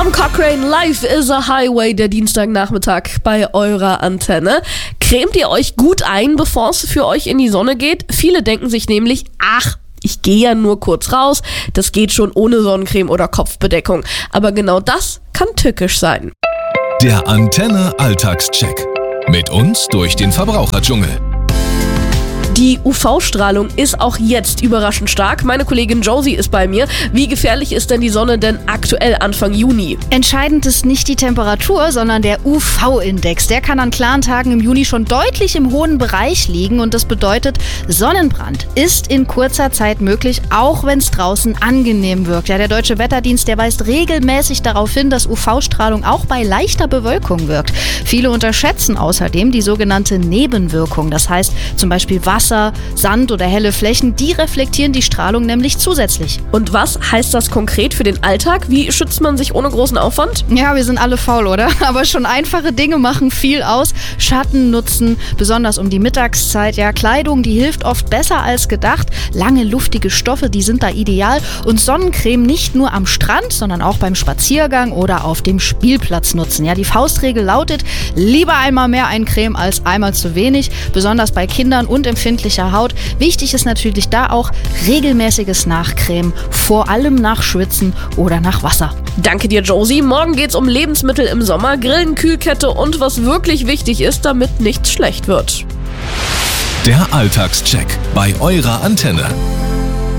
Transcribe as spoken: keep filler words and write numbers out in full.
Tom Cochrane, Life is a Highway, der Dienstagnachmittag bei eurer Antenne. Cremt ihr euch gut ein, bevor es für euch in die Sonne geht? Viele denken sich nämlich, ach, ich gehe ja nur kurz raus, das geht schon ohne Sonnencreme oder Kopfbedeckung. Aber genau das kann tückisch sein. Der Antenne Alltagscheck. Mit uns durch den Verbraucherdschungel. Die U V-Strahlung ist auch jetzt überraschend stark. Meine Kollegin Josie ist bei mir. Wie gefährlich ist denn die Sonne denn aktuell Anfang Juni? Entscheidend ist nicht die Temperatur, sondern der U V-Index. Der kann an klaren Tagen im Juni schon deutlich im hohen Bereich liegen und das bedeutet, Sonnenbrand ist in kurzer Zeit möglich, auch wenn es draußen angenehm wirkt. Ja, der Deutsche Wetterdienst, der weist regelmäßig darauf hin, dass U V-Strahlung auch bei leichter Bewölkung wirkt. Viele unterschätzen außerdem die sogenannte Nebenwirkung. Das heißt zum Beispiel Wasser, Wasser, Sand oder helle Flächen, die reflektieren die Strahlung nämlich zusätzlich. Und was heißt das konkret für den Alltag? Wie schützt man sich ohne großen Aufwand? Ja, wir sind alle faul, oder? Aber schon einfache Dinge machen viel aus. Schatten nutzen, besonders um die Mittagszeit. Ja, Kleidung, die hilft oft besser als gedacht. Lange, luftige Stoffe, die sind da ideal. Und Sonnencreme nicht nur am Strand, sondern auch beim Spaziergang oder auf dem Spielplatz nutzen. Ja, die Faustregel lautet, lieber einmal mehr Eincreme als einmal zu wenig. Besonders bei Kindern und empfindlichen Haut. Wichtig ist natürlich da auch regelmäßiges Nachcremen, vor allem nach Schwitzen oder nach Wasser. Danke dir, Josie. Morgen geht's um Lebensmittel im Sommer, Grillen, Kühlkette und was wirklich wichtig ist, damit nichts schlecht wird. Der Alltagscheck bei eurer Antenne.